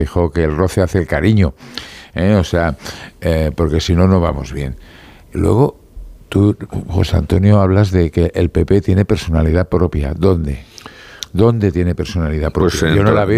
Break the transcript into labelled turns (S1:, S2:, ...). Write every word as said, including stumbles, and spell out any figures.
S1: dijo que el roce hace el cariño, ¿eh? O sea, eh, porque si no, no vamos bien. Y luego, tú, José Antonio, hablas de que el P P tiene personalidad propia. ¿Dónde? ¿Dónde tiene personalidad propia?
S2: Pues
S1: Yo no la veo.